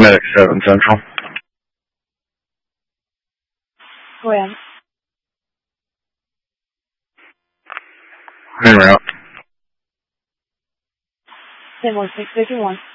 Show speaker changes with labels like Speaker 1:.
Speaker 1: Medic 7 Central.
Speaker 2: Go ahead.
Speaker 1: En route.
Speaker 2: 10-651.